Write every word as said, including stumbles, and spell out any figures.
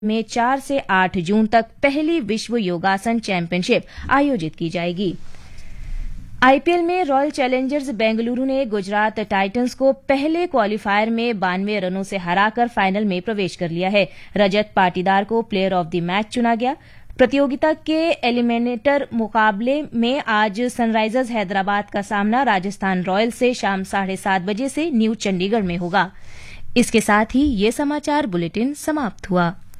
में चार से आठ जून तक पहली विश्व योगासन चैंपियनशिप आयोजित की जाएगी। आईपीएल में रॉयल चैलेंजर्स बेंगलुरु ने गुजरात टाइटंस को पहले क्वालीफायर में बानवे रनों से हराकर फाइनल में प्रवेश कर लिया है। रजत पाटीदार को प्लेयर ऑफ द मैच चुना गया। प्रतियोगिता के एलिमिनेटर मुकाबले में आज सनराइजर्स हैदराबाद का सामना राजस्थान रॉयल्स से शाम साढ़े सात बजे से न्यू चंडीगढ़ में होगा। इसके साथ ही ये समाचार बुलेटिन समाप्त हुआ।